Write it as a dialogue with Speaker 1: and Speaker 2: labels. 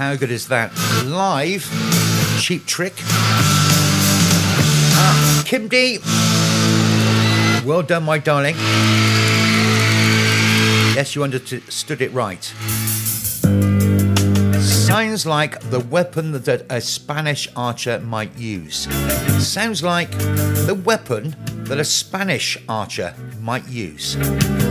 Speaker 1: How good is that? Live. Cheap Trick. Kim D. Well done, my darling. Yes, you understood it right. Sounds like the weapon that a Spanish archer might use. Sounds like the weapon that a Spanish archer might use.